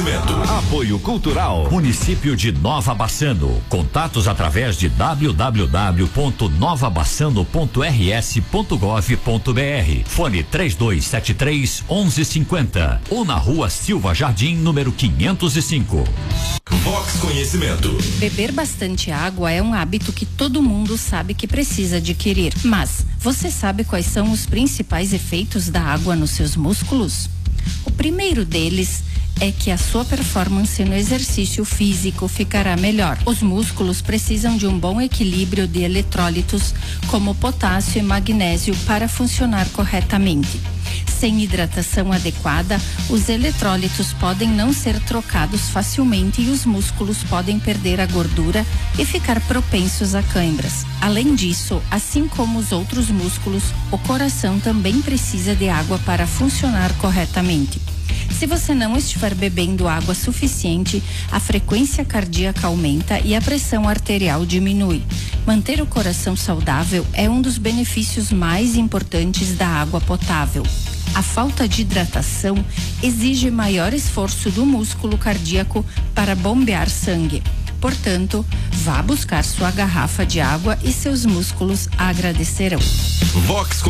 Conhecimento. Apoio Cultural. Município de Nova Bassano. Contatos através de www.novabassano.rs.gov.br. Fone 3273-1150. Ou na Rua Silva Jardim, número 505. Vox Conhecimento. Beber bastante água é um hábito que todo mundo sabe que precisa adquirir. Mas você sabe quais são os principais efeitos da água nos seus músculos? O primeiro deles é que a sua performance no exercício físico ficará melhor. Os músculos precisam de um bom equilíbrio de eletrólitos, como potássio e magnésio, para funcionar corretamente. Sem hidratação adequada, os eletrólitos podem não ser trocados facilmente e os músculos podem perder a gordura e ficar propensos a câimbras. Além disso, assim como os outros músculos, o coração também precisa de água para funcionar corretamente. Se você não estiver bebendo água suficiente, a frequência cardíaca aumenta e a pressão arterial diminui. Manter o coração saudável é um dos benefícios mais importantes da água potável. A falta de hidratação exige maior esforço do músculo cardíaco para bombear sangue. Portanto, vá buscar sua garrafa de água e seus músculos agradecerão. Vox